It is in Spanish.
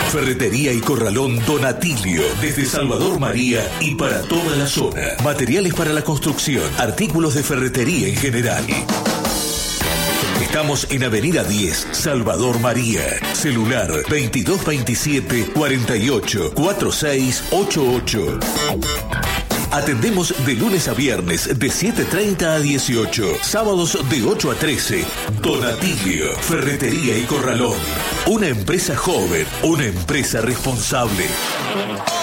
Ferretería y Corralón Donatilio, desde Salvador María y para toda la zona. Materiales para la construcción, artículos de ferretería en general. Estamos en Avenida 10, Salvador María. Celular 2227 48 4688. Atendemos de lunes a viernes de 7:30 a 18, sábados de 8 a 13. Donatilio, Ferretería y Corralón. Una empresa joven, una empresa responsable.